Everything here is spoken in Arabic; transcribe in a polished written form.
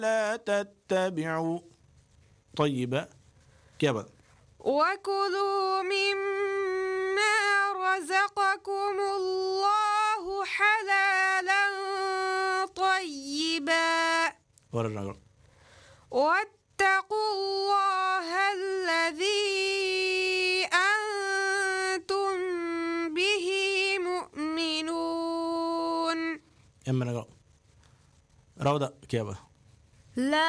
لا تتبعوا. طيب كيف؟ وكلوا مما رزقكم الله حلالا طيبا واتقوا الله الذي أنتم به مؤمنون. روضة كيف؟ لا